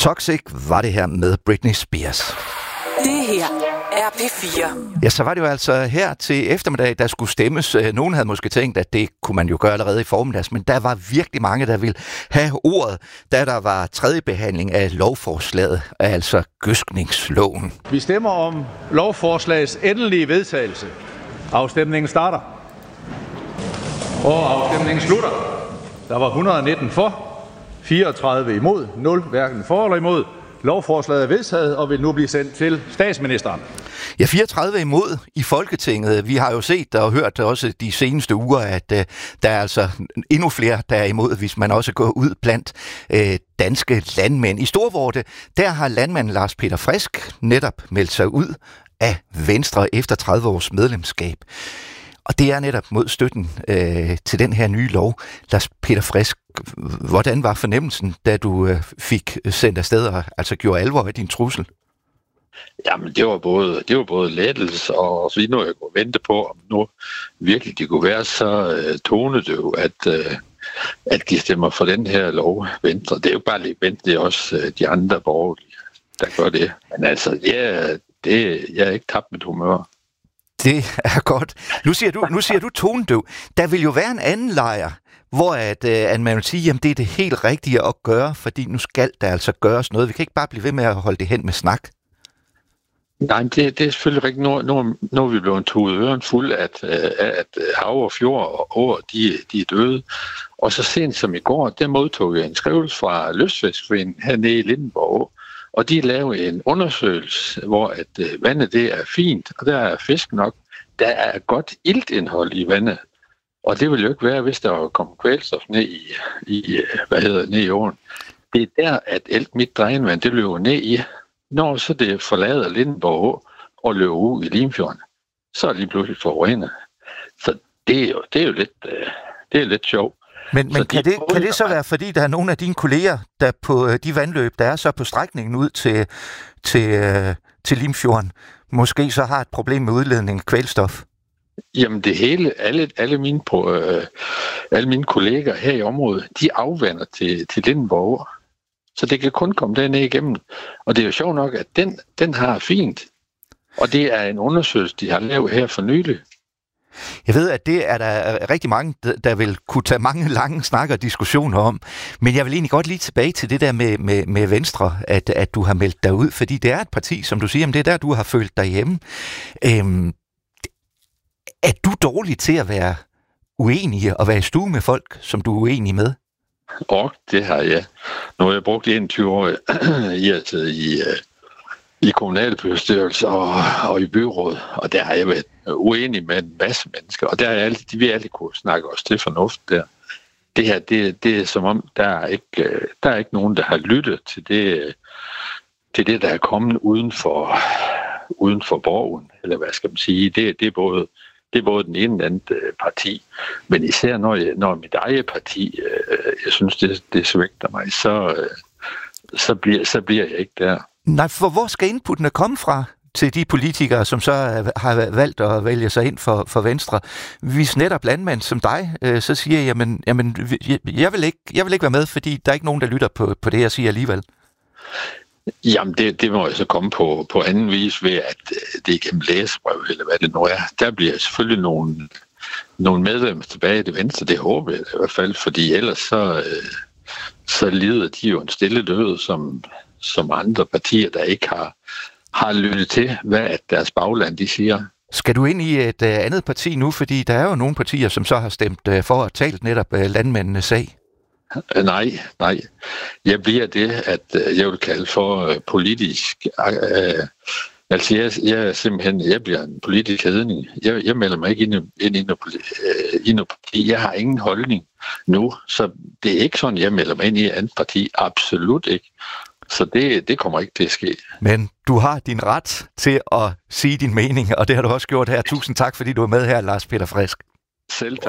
Toxic var det her med Britney Spears. Det her er P4. Ja, så var det jo altså her til eftermiddag, der skulle stemmes. Nogen havde måske tænkt, at det kunne man jo gøre allerede i formiddags, men der var virkelig mange, der ville have ordet, da der var tredje behandling af lovforslaget, altså gødskningsloven. Vi stemmer om lovforslagets endelige vedtagelse. Afstemningen starter. Og afstemningen slutter. Der var 119 for, 34 imod, 0 hverken for eller imod. Lovforslaget er vedtaget og vil nu blive sendt til statsministeren. Ja, 34 imod i Folketinget. Vi har jo set og hørt også de seneste uger, at der er altså endnu flere, der er imod, hvis man også går ud blandt danske landmænd. I Storvorte, der har landmanden Lars Peter Frisk netop meldt sig ud af Venstre efter 30 års medlemskab. Og det er netop mod støtten til den her nye lov. Lars Peter Frisk, hvordan var fornemmelsen, da du fik sendt afsted og altså gjorde alvor af din trussel? Jamen, det var både lettelse og fordi nu jeg kunne vente på, om nu virkelig det kunne være, så tonede det jo, at de stemmer for den her lov Venstre. Det er jo bare lidt Venstre, det er også de andre borgerlige, der gør det. Men altså, jeg er ikke tabt mit humør. Det er godt. Nu siger du tonedøv. Der vil jo være en anden lejr, hvor at man vil sige, jamen det er det helt rigtige at gøre, fordi nu skal der altså gøres noget. Vi kan ikke bare blive ved med at holde det hen med snak. Nej, det er selvfølgelig rigtigt. Nu er vi blevet tudet øren fuld, at hav og fjord og åer, de er døde. Og så sent som i går, der modtog jeg en skrivelse fra Lystfiskforeningen hernede i Lindenborg. Og de lavede en undersøgelse, hvor at vandet det er fint, og der er fisk nok. Der er godt iltindhold i vandet. Og det ville jo ikke være, hvis der var kommet kvælstof ned i åen. Det er der, at mit drænvand, det løber ned i. Når så det forlader Lindenborg og løber ud i Limfjorden, så er det lige pludselig forurenet. Så det er jo lidt sjovt. Men kan det så være, fordi der er nogle af dine kolleger, der på de vandløb, der er så på strækningen ud til Limfjorden, måske så har et problem med udledning af kvælstof? Jamen det hele, alle mine kolleger her i området, de afvander til Lindenborg. Så det kan kun komme derned igennem. Og det er jo sjovt nok, at den har fint. Og det er en undersøgelse, de har lavet her for nylig. Jeg ved, at det er der rigtig mange, der vil kunne tage mange lange snakker og diskussioner om. Men jeg vil egentlig godt lige tilbage til det der med Venstre, at du har meldt dig ud. Fordi det er et parti, som du siger, det er der, du har følt dig hjemme. Er du dårlig til at være uenig og være i stue med folk, som du er uenig med? Det har jeg. Nu har jeg brugt 21 år i kommunalbestyrelse og i byrådet, og der har jeg været uenig med en masse mennesker, og de vil altid kunne snakke os til fornuft der. Det her, det er som om, der er ikke nogen, der har lyttet til det, der er kommet uden for borgen, eller hvad skal man sige. Det er både den ene og anden parti, men især når mit eget parti, jeg synes, det svigter mig, så bliver jeg ikke der. Nej, for hvor skal inputtene komme fra til de politikere, som så har valgt at vælge sig ind for Venstre? Hvis netop landmand som dig, så siger jeg, jamen jeg vil ikke være med, fordi der er ikke nogen, der lytter på det, jeg siger alligevel. Jamen, det må jeg så komme på anden vis ved, at det er gennem læsebrev, eller hvad det nu er. Der bliver selvfølgelig nogle medlemmer tilbage i det Venstre, det håber jeg i hvert fald, fordi ellers så lider de jo en stille død, som andre partier, der ikke har lyttet til, hvad deres bagland de siger. Skal du ind i et andet parti nu? Fordi der er jo nogle partier, som så har stemt for at tale netop landmændenes sag. Nej. Jeg bliver det, at jeg vil kalde for politisk. Altså jeg bliver en politisk hedning. Jeg melder mig ikke ind i noget parti. Jeg har ingen holdning nu, så det er ikke sådan, jeg melder mig ind i et andet parti. Absolut ikke. Så det kommer ikke til at ske. Men du har din ret til at sige din mening, og det har du også gjort her. Tusind tak, fordi du er med her, Lars Peter Frisk. Selv tak.